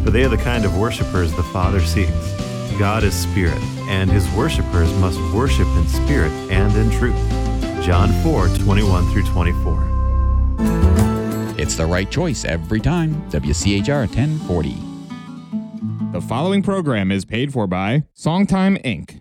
for they are the kind of worshipers the Father seeks. God is spirit, and his worshipers must worship in spirit and in truth. John 4:21-24. It's the right choice every time. WCHR 1040. The following program is paid for by Songtime Inc.